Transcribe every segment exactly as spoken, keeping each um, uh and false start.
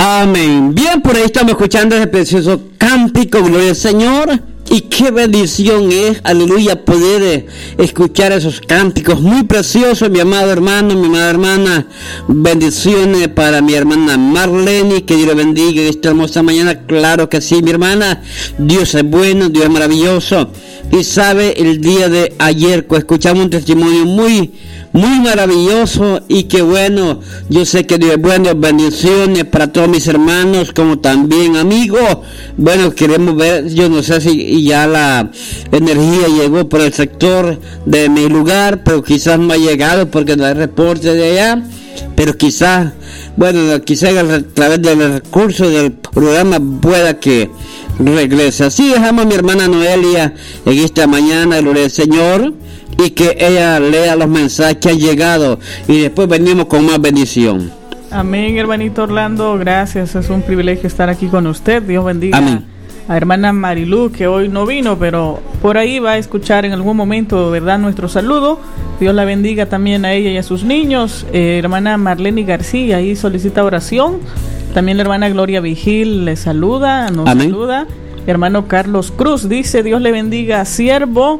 Amén. Bien, por ahí estamos escuchando ese precioso cántico, gloria al Señor. Y qué bendición es, aleluya, poder eh, escuchar esos cánticos muy preciosos, mi amado hermano, mi amada hermana. Bendiciones para mi hermana Marlene, que Dios le bendiga en esta hermosa mañana. Claro que sí, mi hermana. Dios es bueno, Dios es maravilloso. Y sabe, el día de ayer pues, escuchamos un testimonio muy muy maravilloso, y que bueno, yo sé que Dios es bueno. Bendiciones para todos mis hermanos, como también amigos. Bueno, queremos ver, yo no sé si ya la energía llegó por el sector de mi lugar, pero quizás no ha llegado porque no hay reporte de allá, pero quizás, bueno, quizás a través del recurso del programa pueda que regrese. Así dejamos a mi hermana Noelia en esta mañana, gloria al Señor, y que ella lea los mensajes que han llegado, y después venimos con más bendición. Amén, hermanito Orlando, gracias, es un privilegio estar aquí con usted. Dios bendiga. Amén. A hermana Marilú, que hoy no vino, pero por ahí va a escuchar en algún momento, ¿verdad?, nuestro saludo. Dios la bendiga también a ella y a sus niños. Eh, hermana Marlene García, ahí solicita oración. También la hermana Gloria Vigil le saluda, nos Amén. saluda. Hermano Carlos Cruz dice: Dios le bendiga, siervo.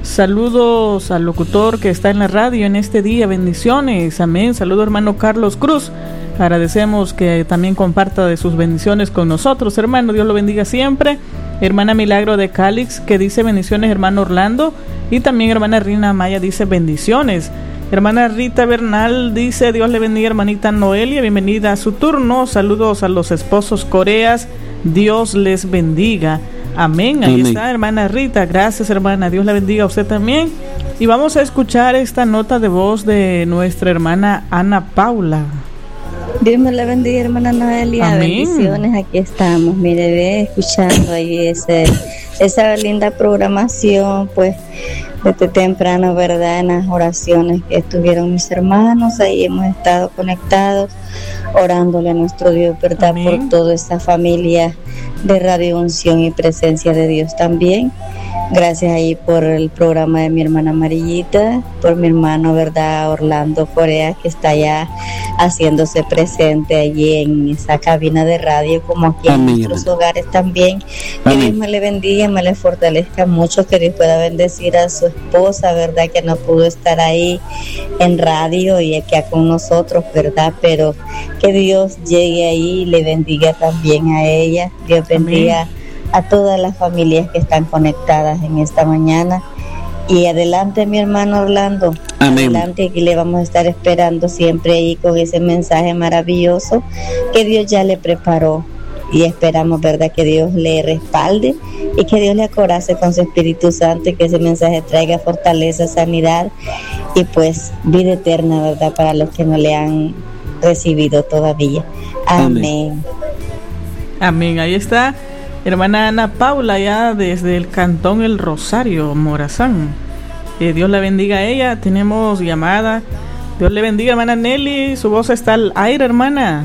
Saludos al locutor que está en la radio en este día, bendiciones, amén. Saludo hermano Carlos Cruz, agradecemos que también comparta de sus bendiciones con nosotros, hermano, Dios lo bendiga siempre. Hermana Milagro de Calix, que dice bendiciones, hermano Orlando. Y también hermana Rina Maya dice bendiciones. Hermana Rita Bernal dice: Dios le bendiga, hermanita Noelia, bienvenida a su turno. Saludos a los esposos Coreas, Dios les bendiga. Amén, ahí Amén. Está hermana Rita, gracias hermana, Dios la bendiga a usted también. Y vamos a escuchar esta nota de voz de nuestra hermana Ana Paula. Dios me la bendiga, hermana Noelia. Amén. Bendiciones, aquí estamos, mire, ve, escuchando ahí ese, esa linda programación, pues desde temprano, verdad, en las oraciones que estuvieron mis hermanos, ahí hemos estado conectados, orándole a nuestro Dios, verdad, Amén. Por toda esta familia de Radio Unción y Presencia de Dios también. Gracias ahí por el programa de mi hermana Amarillita, por mi hermano, verdad, Orlando Corea, que está allá haciéndose presente allí en esa cabina de radio, como aquí Amén. En nuestros hogares también. Que Dios me le bendiga, me le fortalezca mucho, que Dios pueda bendecir a su esposa, verdad, que no pudo estar ahí en radio y aquí con nosotros, verdad, pero que Dios llegue ahí y le bendiga también a ella. Dios bendiga Amén. A todas las familias que están conectadas en esta mañana. Y adelante, mi hermano Orlando. Amén. Adelante, aquí le vamos a estar esperando siempre ahí con ese mensaje maravilloso que Dios ya le preparó. Y esperamos, verdad, que Dios le respalde y que Dios le acorace con su Espíritu Santo, y que ese mensaje traiga fortaleza, sanidad y pues vida eterna, verdad, para los que no le han recibido todavía. Amén. Amén. Ahí está hermana Ana Paula, ya desde el cantón El Rosario, Morazán. Eh, Dios la bendiga a ella. Tenemos llamada. Dios le bendiga, hermana Nelly. Su voz está al aire, hermana.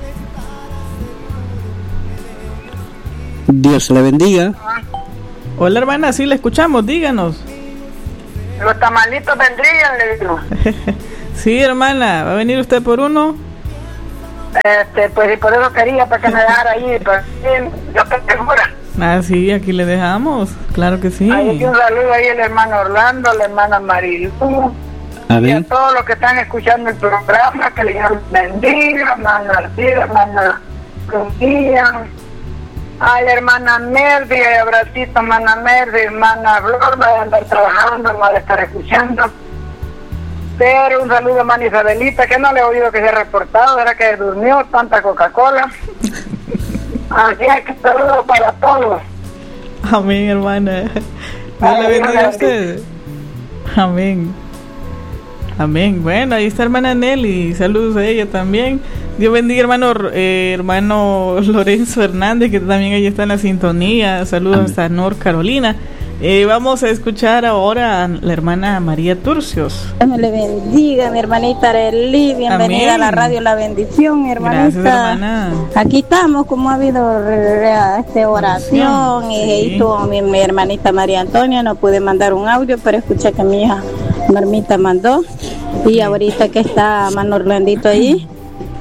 Dios la bendiga. Hola, hermana, sí la escuchamos, díganos. Los tamalitos vendrían, le digo. Sí, hermana, ¿va a venir usted por uno? Este, pues y por eso quería, para que me dejara ahí, pues, yo estoy segura. Ah, sí, aquí le dejamos, claro que sí. Ahí un saludo ahí al hermano Orlando, a la hermana Marilú, y a todos los que están escuchando el programa, que le Dios bendiga, hermana Arcía, hermana Lucía, a la hermana Merdi, abracito, hermana Merdi, hermana Flor, va a andar trabajando, va a estar escuchando. Pero un saludo a hermana Isabelita, que no le he oído que se ha reportado, era que durmió tanta Coca-Cola. Así es que saludo para todos. Amén, hermana. Dios le bendiga a usted. Amén. Amén. Bueno, ahí está hermana Nelly, saludos a ella también. Dios bendiga hermano eh, hermano Lorenzo Hernández, que también ahí está en la sintonía. Saludos Amén. Hasta North Carolina. Eh, vamos a escuchar ahora a la hermana María Turcios. Dios le bendiga, mi hermanita Arely, bienvenida Amén. A la radio La Bendición, mi hermanita. Gracias, hermana. Aquí estamos, como ha habido este, oración, sí. Y tú, mi, mi hermanita María Antonia, no pude mandar un audio, pero escuché que mi hija Marmita mandó. Y ahorita que está hermano Orlandito ahí,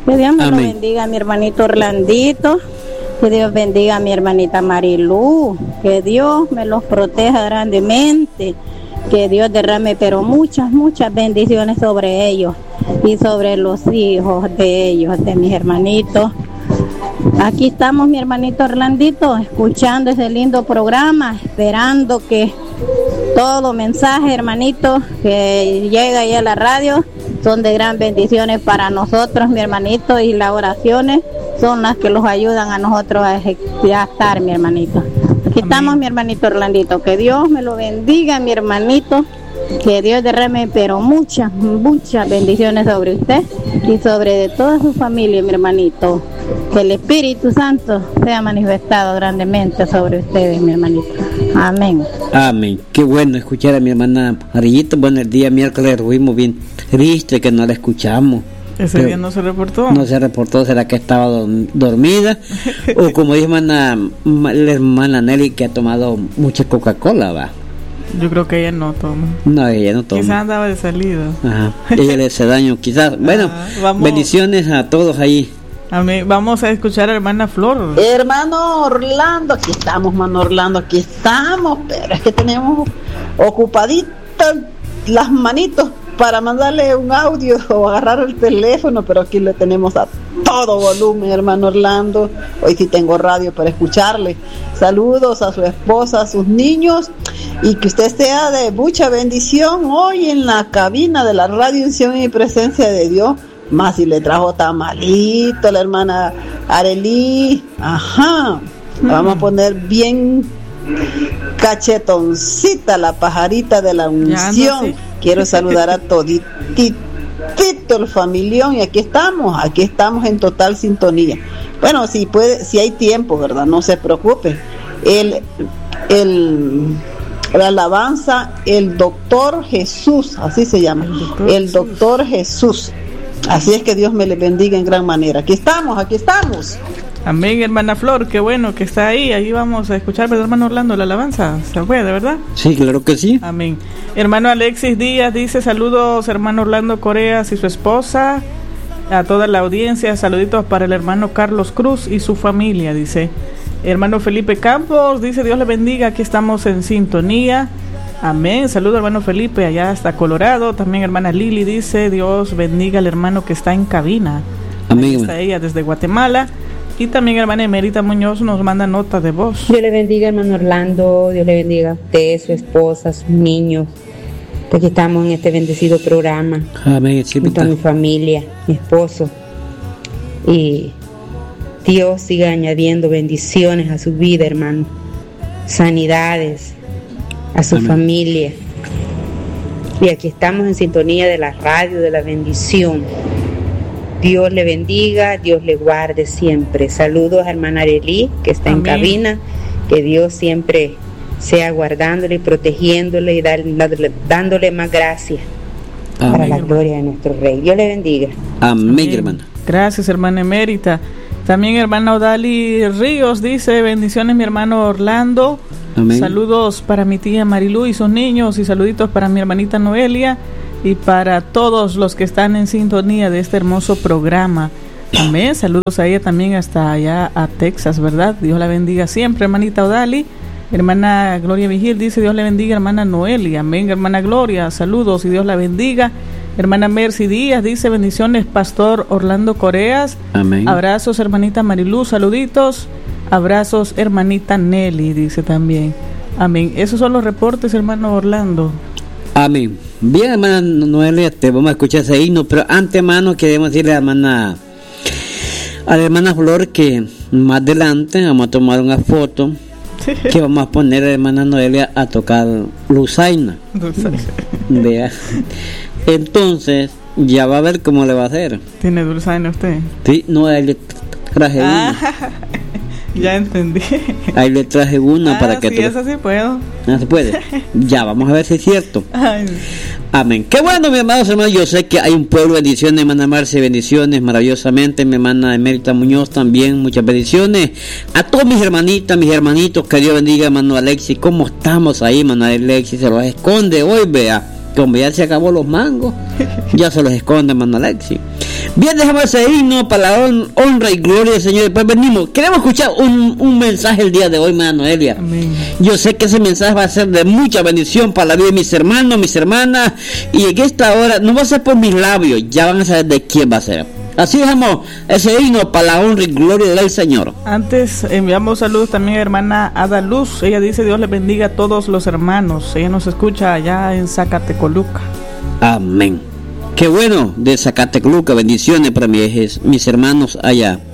Que Dios me Amén. Lo bendiga a mi hermanito Orlandito. Que Dios bendiga a mi hermanita Marilú. Que Dios me los proteja grandemente. Que Dios derrame pero muchas, muchas bendiciones sobre ellos y sobre los hijos de ellos, de mis hermanitos. Aquí estamos, mi hermanito Orlandito, escuchando ese lindo programa, esperando que todo mensaje, hermanito, que llega ahí a la radio, son de gran bendiciones para nosotros, mi hermanito, y las oraciones son las que los ayudan a nosotros a estar, mi hermanito. Aquí Amén. Estamos, mi hermanito Orlandito, que Dios me lo bendiga, mi hermanito, que Dios derrame pero muchas, muchas bendiciones sobre usted y sobre de toda su familia, mi hermanito. Que el Espíritu Santo sea manifestado grandemente sobre ustedes, mi hermanito. Amén. Amén. Qué bueno escuchar a mi hermana Marillita. Bueno, el día miércoles estuvimos bien triste que no la escuchamos. Ese día no se reportó. No se reportó, será que estaba dormida. O como dice hermana, la hermana Nelly, que ha tomado mucha Coca-Cola, va. Yo creo que ella no toma. No, ella no toma. Quizás andaba de salida. Ajá. Ella le hace daño, quizás. Bueno, ah, bendiciones a todos ahí. Amén. Vamos a escuchar a hermana Flor. Hermano Orlando, aquí estamos, hermano Orlando, aquí estamos, pero es que tenemos ocupaditas las manitos para mandarle un audio o agarrar el teléfono, pero aquí le tenemos a todo volumen, hermano Orlando. Hoy sí tengo radio para escucharle. Saludos a su esposa, a sus niños, y que usted sea de mucha bendición hoy en la cabina de la radio Unción y Presencia de Dios. Más si le trajo tamalito la hermana Arelí. Ajá. La vamos a poner bien cachetoncita, la pajarita de la unción. Quiero saludar a toditito el familión, y aquí estamos, aquí estamos en total sintonía. Bueno, si puede, si hay tiempo, ¿verdad? No se preocupe. El, el, la alabanza, el doctor Jesús, así se llama, el doctor, el doctor Jesús. Jesús. Así es que Dios me le bendiga en gran manera. Aquí estamos, aquí estamos. Amén, hermana Flor, qué bueno que está ahí. Ahí vamos a escuchar, ¿verdad, hermano Orlando, la alabanza? ¿Se puede, verdad? Sí, claro que sí. Amén. Hermano Alexis Díaz dice, saludos, hermano Orlando Coreas y su esposa, a toda la audiencia, saluditos para el hermano Carlos Cruz y su familia, dice. Hermano Felipe Campos dice, Dios le bendiga, aquí estamos en sintonía. Amén. Saludo hermano Felipe, allá hasta Colorado. También hermana Lili dice, Dios bendiga al hermano que está en cabina. Amén. Ahí está ella desde Guatemala. Y también hermana Emerita Muñoz nos manda nota de voz. Dios le bendiga, hermano Orlando. Dios le bendiga a usted, su esposa, sus niños. Aquí estamos en este bendecido programa. Amén. Sí, junto a mi familia, mi esposo. Y Dios siga añadiendo bendiciones a su vida, hermano. Sanidades a su Amén. Familia. Y aquí estamos en sintonía de la radio, de la bendición. Dios le bendiga, Dios le guarde siempre. Saludos a hermana Arelí, que está Amén. En cabina. Que Dios siempre sea guardándole y protegiéndole y dándole, dándole más gracia. Amén. Para la gloria de nuestro Rey. Dios le bendiga. Amén, Amén. Hermana. Gracias, hermana Emérita. También hermana Odali Ríos dice, bendiciones mi hermano Orlando. Amén. Saludos para mi tía Marilú y sus niños, y saluditos para mi hermanita Noelia y para todos los que están en sintonía de este hermoso programa. Amén. Saludos a ella también hasta allá a Texas, ¿verdad? Dios la bendiga siempre, hermanita Odali. Hermana Gloria Vigil dice, Dios le bendiga, hermana Noelia. Amén, hermana Gloria. Saludos y Dios la bendiga. Hermana Mercy Díaz dice, bendiciones, pastor Orlando Coreas. Amén. Abrazos, hermanita Marilú, saluditos. Abrazos, hermanita Nelly, dice también. Amén. Esos son los reportes, hermano Orlando. Amén. Bien, hermana Noelia, te vamos a escuchar ese himno, pero antes, hermano, queremos decirle a la hermana, a la hermana Flor que más adelante vamos a tomar una foto que vamos a poner a la hermana Noelia a tocar Luzaina. Vea. Entonces, ya va a ver cómo le va a hacer. ¿Tiene Dulzaina usted? Sí, no, ahí le traje ah, una. Ya entendí. Ahí le traje una ah, para que... Sí, esa sí puedo. No se puede. Ya, vamos a ver si es cierto. Ay. Amén. Qué bueno, mis hermanos, hermanos. Yo sé que hay un pueblo de bendiciones, hermana Marce, bendiciones maravillosamente. Mi hermana Emérita Muñoz también, muchas bendiciones. A todos mis hermanitas, mis hermanitos, que Dios bendiga, hermano Alexis. ¿Cómo estamos ahí, hermano Alexis? Se los esconde hoy, vea. Como ya se acabó los mangos, ya se los esconde, hermano Alexis. Bien, dejamos ese himno para la hon- honra y gloria del Señor. Después venimos. Queremos escuchar un, un mensaje el día de hoy, hermana Noelia. Amén. Yo sé que ese mensaje va a ser de mucha bendición para la vida de mis hermanos, mis hermanas. Y en esta hora no va a ser por mis labios, ya van a saber de quién va a ser. Así dejamos ese himno para la honra y gloria del Señor. Antes enviamos saludos también a hermana Ada Luz. Ella dice: Dios les bendiga a todos los hermanos. Ella nos escucha allá en Zacatecoluca. Amén. Qué bueno, de Zacatecoluca, bendiciones para mis, mis hermanos allá.